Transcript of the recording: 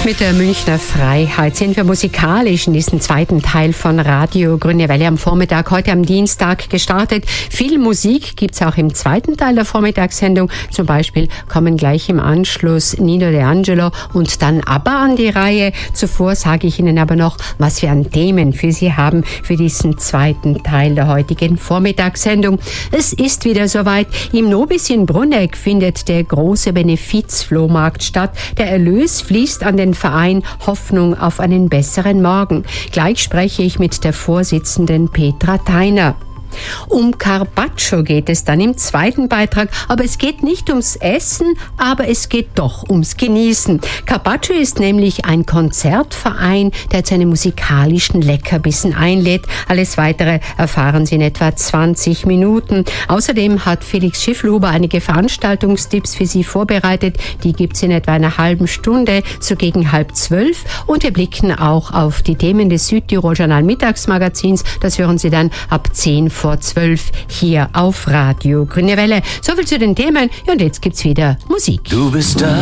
Mit der Münchner Freiheit sind wir musikalisch in diesem zweiten Teil von Radio Grüne Welle am Vormittag, heute am Dienstag gestartet. Viel Musik gibt's auch im zweiten Teil der Vormittagssendung. Zum Beispiel kommen gleich im Anschluss Nino De Angelo und dann ABBA an die Reihe. Zuvor sage ich Ihnen aber noch, was wir an Themen für Sie haben für diesen zweiten Teil der heutigen Vormittagssendung. Es ist wieder soweit. Im Nobis in Brunegg findet der große Benefizflohmarkt statt. Der Erlös fließt an den Verein Hoffnung auf einen besseren Morgen. Gleich spreche ich mit der Vorsitzenden Petra Theiner. Um Carpaccio geht es dann im zweiten Beitrag, aber es geht nicht ums Essen, aber es geht doch ums Genießen. Carpaccio ist nämlich ein Konzertverein, der zu einem musikalischen Leckerbissen einlädt. Alles Weitere erfahren Sie in etwa 20 Minuten. Außerdem hat Felix Schifflhuber einige Veranstaltungstipps für Sie vorbereitet. Die gibt's in etwa einer halben Stunde, so gegen 11:30. Und wir blicken auch auf die Themen des Südtirol Journal Mittagsmagazins. Das hören Sie dann ab 10:40 hier auf Radio Grüne Welle. Soviel zu den Themen. Ja, und jetzt gibt's wieder Musik. Du bist da,